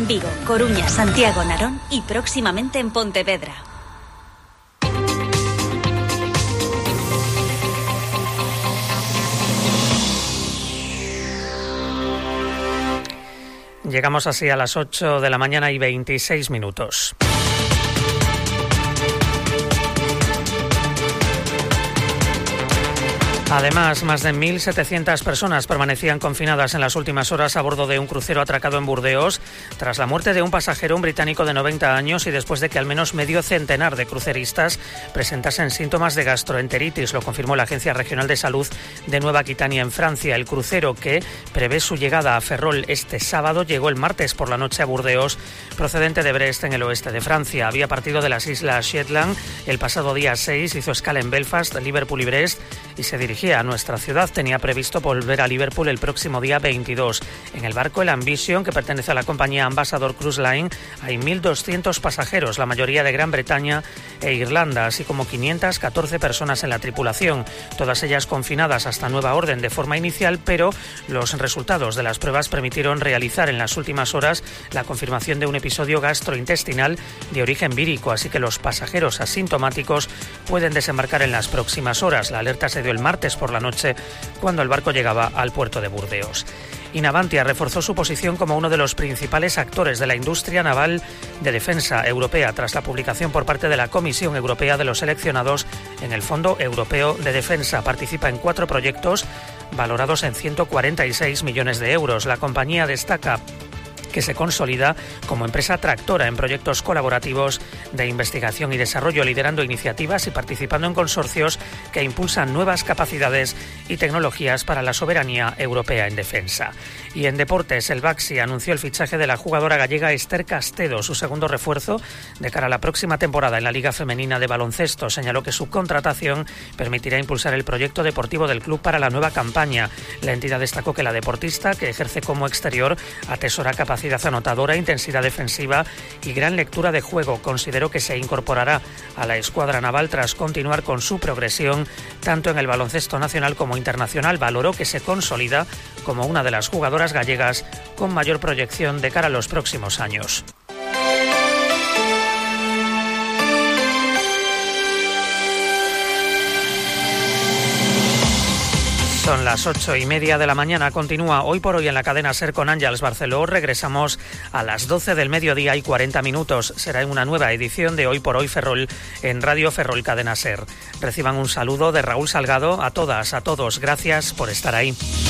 en Vigo, Coruña, Santiago, Narón y próximamente en Pontevedra. Llegamos así a las 8 de la mañana y 26 minutos. Además, más de 1.700 personas permanecían confinadas en las últimas horas a bordo de un crucero atracado en Burdeos tras la muerte de un pasajero, un británico de 90 años, y después de que al menos medio centenar de cruceristas presentasen síntomas de gastroenteritis. Lo confirmó la Agencia Regional de Salud de Nueva Aquitania, en Francia. El crucero, que prevé su llegada a Ferrol este sábado, llegó el martes por la noche a Burdeos, procedente de Brest, en el oeste de Francia. Había partido de las islas Shetland el pasado día 6, hizo escala en Belfast, Liverpool y Brest y se dirigía a nuestra ciudad. Tenía previsto volver a Liverpool el próximo día 22. En el barco el Ambition, que pertenece a la compañía Ambassador Cruise Line, hay 1.200 pasajeros, la mayoría de Gran Bretaña e Irlanda, así como 514 personas en la tripulación, todas ellas confinadas hasta nueva orden de forma inicial, pero los resultados de las pruebas permitieron realizar en las últimas horas la confirmación de un episodio gastrointestinal de origen vírico, así que los pasajeros asintomáticos pueden desembarcar en las próximas horas. La alerta se dio el martes por la noche, cuando el barco llegaba al puerto de Burdeos. Y Navantia reforzó su posición como uno de los principales actores de la industria naval de defensa europea tras la publicación por parte de la Comisión Europea de los seleccionados en el Fondo Europeo de Defensa. Participa en 4 proyectos valorados en 146 millones de euros. La compañía destaca que se consolida como empresa tractora en proyectos colaborativos de investigación y desarrollo, liderando iniciativas y participando en consorcios que impulsan nuevas capacidades y tecnologías para la soberanía europea en defensa. Y en deportes, el Baxi anunció el fichaje de la jugadora gallega Esther Castedo, su segundo refuerzo de cara a la próxima temporada en la Liga Femenina de Baloncesto. Señaló que su contratación permitirá impulsar el proyecto deportivo del club para la nueva campaña. La entidad destacó que la deportista, que ejerce como exterior, atesora capacidad anotadora, intensidad defensiva y gran lectura de juego. Consideró que se incorporará a la escuadra naval tras continuar con su progresión tanto en el baloncesto nacional como internacional. Valoró que se consolida como una de las jugadoras gallegas con mayor proyección de cara a los próximos años. Son las 8:30 de la mañana. Continúa Hoy por Hoy en la cadena SER con Àngels Barceló. Regresamos a las 12 del mediodía y 40 minutos. Será en una nueva edición de Hoy por Hoy Ferrol en Radio Ferrol Cadena SER. Reciban un saludo de Raúl Salgado. A todas, a todos, gracias por estar ahí.